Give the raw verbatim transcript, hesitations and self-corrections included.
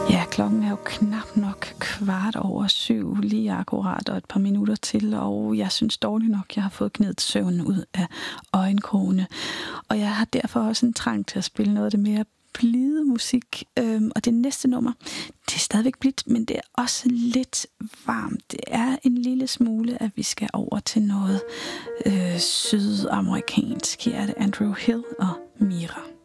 Ja, klokken er jo knap nok kvart over syv, lige akkurat, og et par minutter til, og jeg synes dårligt nok, jeg har fået gnedet søvnen ud af øjenkrogene. Og jeg har derfor også en trang til at spille noget af det mere blide musik, øhm, og det næste nummer, det er stadigvæk blidt, men det er også lidt varmt. Det er en lille smule, at vi skal over til noget øh, sydamerikansk. Her er det Andrew Hill og Mira.